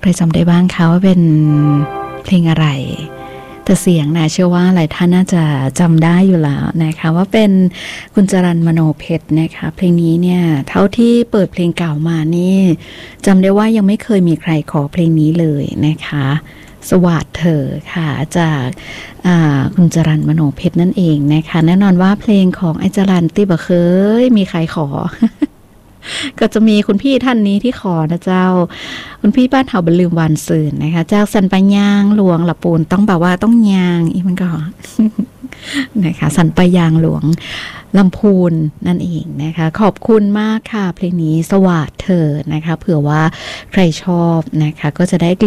รจำได้บ้างคะว่าเป็นเพลงอะไรแต่เสียงนะเชื่อว่าหลายท่านน่าจะจำได้อยู่แล้วนะคะว่าเป็นคุณจรัญมโนเพชรนะคะเพลงนี้เนี่ยเท่าที่เปิดเพลงเก่ามานี่จำได้ว่ายังไม่เคยมีใครขอเพลงนี้เลยนะคะสวัสดิ์เธอค่ะจากคุณจรัญมโนเพชรนั่นเองนะคะแน่นอนว่าเพลงของไอ้จรัญติบะเคยมีใครขอ ก็จะมีคุณพี่ท่านนี้ที่ขอนะเจ้าคุณพี่บ้านเฮาบลืมวันซืนนะคะเจ้าสันปะยางหลวงละปูนต้องแบบว่าต้องยางอีมันก็ นะคะสันปะยางหลวงลำพูนนั่นเองนะคะขอบคุณมากค่ะเพลงนี้สวัสดิ์เธอนะคะเผื่อว่าใครชอบนะคะก็จะได้